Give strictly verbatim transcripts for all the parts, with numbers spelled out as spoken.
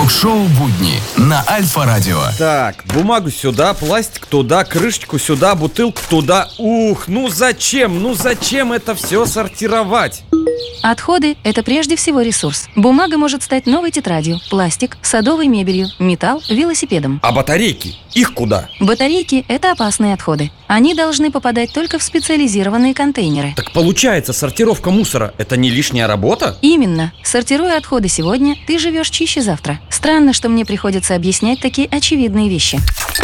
Ток-шоу «Будни» на Альфа-радио. Так, бумагу сюда, пластик туда, крышечку сюда, бутылку туда. Ух, ну зачем, ну зачем это все сортировать? Отходы – это прежде всего ресурс. Бумага может стать новой тетрадью, пластик – садовой мебелью, металл – велосипедом. А батарейки? Их куда? Батарейки – это опасные отходы. Они должны попадать только в специализированные контейнеры. Так получается, сортировка мусора – это не лишняя работа? Именно. Сортируя отходы сегодня, ты живешь чище завтра. Странно, что мне приходится объяснять такие очевидные вещи.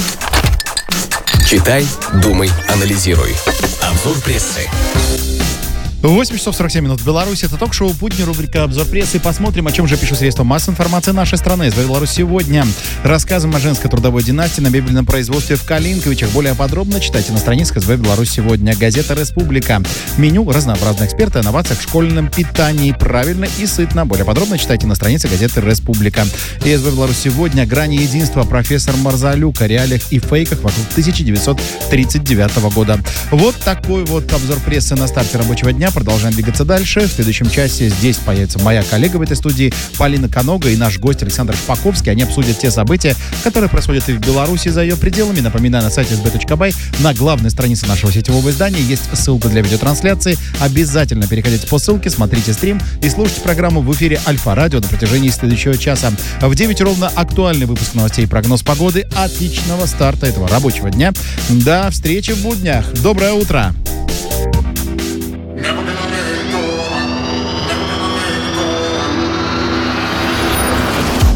Читай, думай, анализируй. Обзор прессы. восемь часов сорок семь минут в Беларуси. Это ток-шоу «Будни», рубрика «Обзор прессы». Посмотрим, о чем же пишут средства массовой информации нашей страны. СВ «Беларусь сегодня». Рассказываем о женской трудовой династии на мебельном производстве в Калинковичах. Более подробно читайте на страницах СВ «Беларусь сегодня». Газета «Республика». Меню, разнообразные эксперты, инновации в школьном питании. Правильно и сытно. Более подробно читайте на странице газеты «Республика». И СВ «Беларусь сегодня». Грани единства. Профессор Марзалюк о реалиях и фейках вокруг тысяча девятьсот тридцать девятого года. Вот такой вот обзор прессы на старте рабочего дня. Продолжаем двигаться дальше. В следующем часе здесь появится моя коллега в этой студии Полина Конога и наш гость Александр Шпаковский. Они обсудят те события, которые происходят и в Беларуси, за ее пределами. Напоминаю, на сайте эс бэ точка бай на главной странице нашего сетевого издания есть ссылка для видеотрансляции. Обязательно переходите по ссылке, смотрите стрим и слушайте программу в эфире Альфа-радио на протяжении следующего часа. В девять ровно актуальный выпуск новостей и прогноз погоды. Отличного старта этого рабочего дня. До встречи в буднях. Доброе утро!